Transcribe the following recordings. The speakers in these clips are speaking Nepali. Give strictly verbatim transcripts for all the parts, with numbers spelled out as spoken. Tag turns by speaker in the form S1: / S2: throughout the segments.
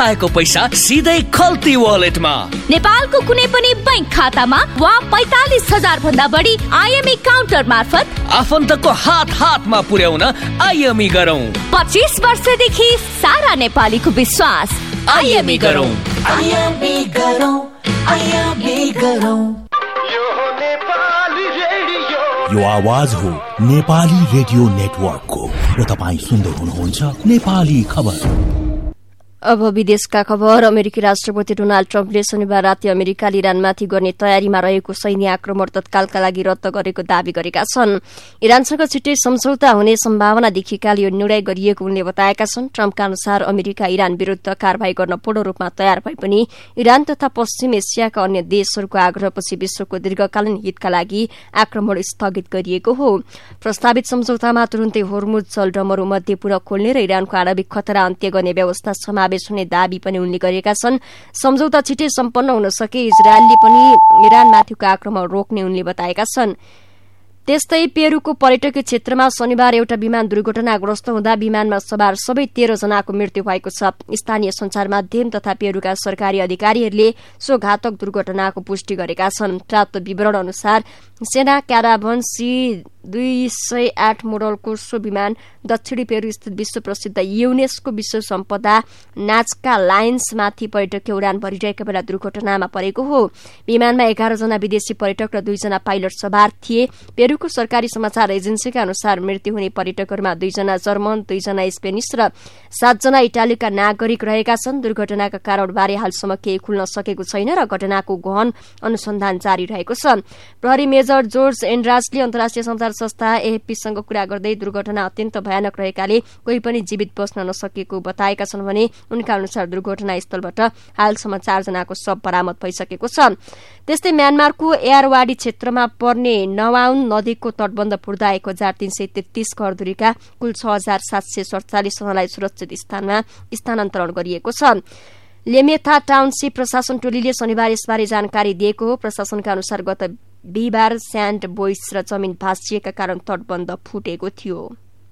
S1: आएको पैसा सिधै खल्ती वालेटमा।
S2: नेपालको कुनै पनि बैंक खातामा वा पैतालिस हजार भन्दा बढी आइएमई काउन्टर मार्फत
S1: आफन्तको हात हातमा पुर्याउन आइएमई गरौँ।
S2: पच्चीस वर्षदेखि सारा नेपालीको विश्वास। आइएमई गरौँ,
S3: आइएमई गरौँ, आइएमई गरौँ।
S4: यो आवाज हो नेपाली रेडियो नेटवर्कको र तपाईँ सुन्दै हुनुहुन्छ नेपाली खबर।
S5: अब विदेशका खबर। अमेरिकी राष्ट्रपति डोनाल्ड ट्रम्पले शनिबार राति अमेरिकाले इरानमाथि गर्ने तयारीमा रहेको सैन्य आक्रमण तत्कालका लागि रद्द गरेको दावी गरेका छन्। इरानसँग छिट्टै सम्झौता हुने सम्भावना देखिएकाले यो निर्णय गरिएको उनले बताएका छन्। ट्रम्पका अनुसार अमेरिका इरान विरूद्ध कारवाही गर्न पूर्ण रूपमा तयार भए पनि इरान तथा पश्चिम एसियाका अन्य देशहरूको आग्रहपछि विश्वको दीर्घकालीन हितका लागि आक्रमण स्थगित गरिएको हो। प्रस्तावित सम्झौतामा तुरुन्तै होर्मुज जलडमरू मध्य पुनः खोल्ने र इरानको आणविक खतरा अन्त्य गर्ने व्यवस्था समावेश हुने दावी पनि उनले गरेका छन्। सम्झौता छिटै सम्पन्न हुन सके इजरायलले पनि इरानमाथिको आक्रमण रोक्ने उनले बताएका छन्। त्यस्तै पेरूको पर्यटकीय क्षेत्रमा शनिबार एउटा विमान दुर्घटनाग्रस्त हुँदा विमानमा सवार सबै तेह्र जनाको मृत्यु भएको छ। स्थानीय संचार माध्यम तथा पेरूका सरकारी अधिकारीहरूले सो घातक दुर्घटनाको पुष्टि गरेका छन्। प्राप्त विवरण अनुसार सेना क्याराभन सी दुई सय आठ मोडलको सो विमान दक्षिणी पेरू स्थित विश्व प्रसिद्ध युनेस्को विश्व सम्पदा नाचका लाइन्समाथि पर्यटकीय उडान भरिरहेका बेला दुर्घटनामा परेको हो। विमानमा एघार जना विदेशी पर्यटक र दुईजना पाइलट सवार थिए। पेरूको सरकारी समाचार एजेन्सीका अनुसार मृत्यु हुने पर्यटकहरूमा दुईजना जर्मन, दुईजना स्पेनिस र सातजना इटालीका नागरिक रहेका छन्। दुर्घटनाका कारणबारे हालसम्म केही खुल्न सकेको छैन र घटनाको गहन अनुसन्धान जारी रहेको छ। प्रहरी मेजर जोर्ज एन्ड्रासले अन्तर्राष्ट्रिय संचार संस्था एएफपीसँग कुरा गर्दै दुर्घटना अत्यन्त भयानक रहेकाले कोही पनि जीवित बस्न नसकेको बताएका छन् भने उनका अनुसार दुर्घटना स्थलबाट हालसम्म चारजनाको शव बरामद भइसकेको छ। त्यस्तै म्यानमारको एयरवाडी क्षेत्रमा पर्ने नवाउन नदीको तटबन्ध पुर्दा एक हजार तीन सय तेत्तीस घरधुरीका कुल छ हजार सात सय सडचालिस जनालाई सुरक्षित स्थानमा स्थानान्तरण गरिएको छ। लेमेथा टाउनशिप प्रशासन टोलीले शनिबार यसबारे जानकारी दिएको हो। प्रशासनका अनुसार गत बिहिबार स्यान्ड बोइस र जमिन भाँचिएका कारण तटबन्ध फुटेको थियो।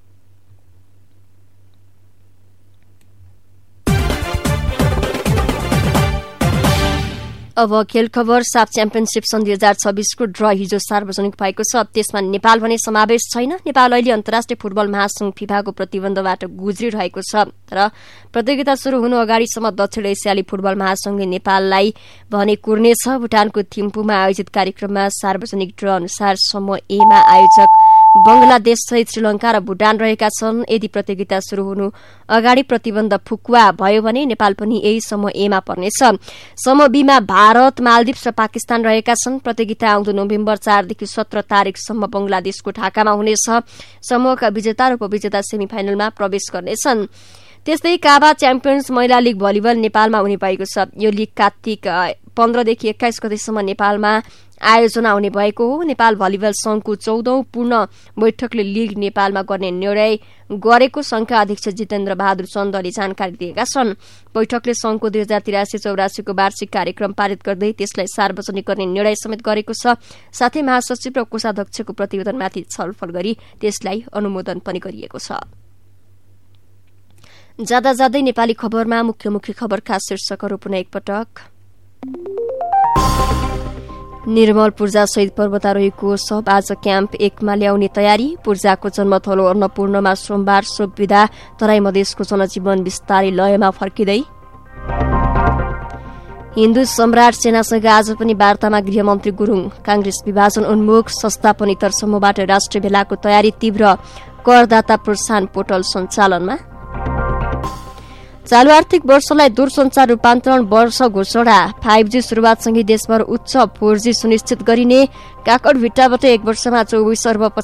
S5: अब खेल खबर। साफ च्याम्पियनशीप सन् दुई हजार छब्बीसको ड्र हिजो सार्वजनिक भएको छ। त्यसमा नेपाल भने समावेश छैन। नेपाल अहिले अन्तर्राष्ट्रिय फुटबल महासंघ फिफाको प्रतिबन्धबाट गुज्रिरहेको छ। तर प्रतियोगिता शुरू हुनु अगाडिसम्म दक्षिण एसियाली फुटबल महासंघले नेपाललाई भने कुर्नेछ। भुटानको थिम्पूमा आयोजित कार्यक्रममा सार्वजनिक ड्र अनुसार समूह एमा आयोजक बंगलादेश सहित श्रीलंका र भूटान रहेका छन्। यदि प्रतियोगिता शुरू हुनु अगाडि प्रतिबन्ध फुकुवा भयो भने नेपाल पनि यही समूह एमा पर्नेछ। समूह बीमा भारत, मालदिप्स र पाकिस्तान रहेका छन्। प्रतियोगिता आउँदो नोभेम्बर चारदेखि सत्र तारिकसम्म बंगलादेशको ढाकामा हुनेछ। समूहका विजेता र उपविजेता सेमी फाइनलमा प्रवेश गर्नेछन्। त्यस्तै काभा च्याम्पियन्स महिला लीग भलिबल नेपालमा हुने भएको छ। यो लीग कार्तिक पन्ध्रदेखि एक्काइस गतेसम्म नेपालमा आयोजना हुने भएको हो। नेपाल भलिबल संघको चौधौं पूर्ण बैठकले लीग नेपालमा गर्ने निर्णय गरेको संघका अध्यक्ष जितेन्द्र बहादुर चन्दले जानकारी दिएका छन्। बैठकले संघको दुई हजार तिरासी चौरासीको वार्षिक कार्यक्रम पारित गर्दै त्यसलाई सार्वजनिक गर्ने निर्णय समेत गरेको छ। साथै महासचिव र कोषाध्यक्षको प्रतिवेदनमाथि छलफल गरी त्यसलाई अनुमोदन पनि गरिएको छ। जाँदा जाँदै नेपाली खबरमा मुख्य मुख्य खबरका शीर्षकहरू पुनः एकपटक। निर्मल पूर्जा शहीद पर्वतारोहीको शव आज क्याम्प एकमा ल्याउने तयारी। पूर्जाको जन्मथलो अन्नपूर्णमा सोमबार शोक विदा। तराई मधेसको जनजीवन बिस्तारै लयमा फर्किँदै। हिन्दू सम्राट सेनासँग आज पनि वार्तामा गृहमन्त्री गुरूङ। कांग्रेस विभाजन उन्मुख, सस्ता पनितर समूहबाट राष्ट्रिय भेलाको तयारी तीव्र। करदाता प्रोत्साहन पोर्टल सञ्चालनमा। चालू आर्थिक वर्षलाई दूरसञ्चार रूपान्तरण वर्ष घोषणा। फाइभ जी शुरूआतसँगै देशभर उच्च फोर जी सुनिश्चित गरिने। काकड भिट्टाबाट एक वर्षमा चौबिस अर्ब